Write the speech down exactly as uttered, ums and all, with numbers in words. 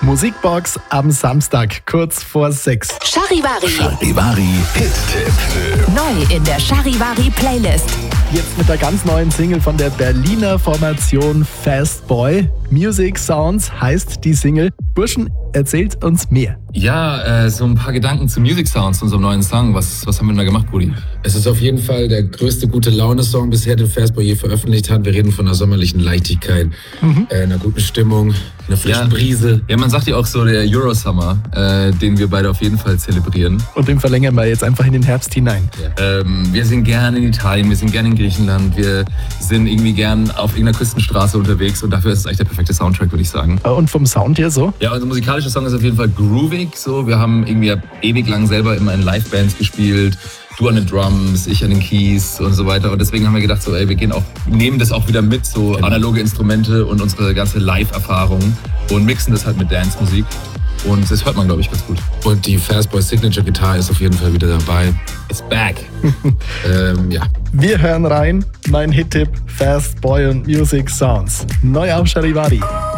Musikbox am Samstag, kurz vor sechs. Charivari. Charivari Hit-Tipp. Neu in der Charivari Playlist. Jetzt mit der ganz neuen Single von der Berliner Formation Fast Boy. Music Sounds heißt die Single. Burschen, erzählt uns mehr. Ja, äh, so ein paar Gedanken zu Music Sounds, unserem neuen Song. Was, was haben wir denn da gemacht, Brudi? Es ist auf jeden Fall der größte gute-Laune-Song bisher, den Fast Boy je veröffentlicht hat. Wir reden von einer sommerlichen Leichtigkeit, mhm. äh, einer guten Stimmung, einer frischen ja. Brise. Ja, man sagt ja auch so der Eurosummer, äh, den wir beide auf jeden Fall zelebrieren. Und den verlängern wir jetzt einfach in den Herbst hinein. Ja. Ähm, wir sind gerne in Italien, wir sind gerne in Griechenland, wir sind irgendwie gern auf irgendeiner Küstenstraße unterwegs und dafür ist es eigentlich der perfekte Soundtrack, würde ich sagen. Und vom Sound her so? Ja, unser musikalischer Song ist auf jeden Fall groovig. So. Wir haben irgendwie ewig lang selber immer in Live-Bands gespielt. Du an den Drums, ich an den Keys und so weiter. Und deswegen haben wir gedacht, so, ey, wir gehen auch, nehmen das auch wieder mit, so genau. analoge Instrumente und unsere ganze Live-Erfahrung und mixen das halt mit Dance-Musik. Und das hört man, glaube ich, ganz gut. Und die Fast Boy Signature Guitar ist auf jeden Fall wieder dabei. It's back. ähm, ja. Wir hören rein. Mein Hit-Tipp Fast Boy und Music Sounds. Neu auf Charivari.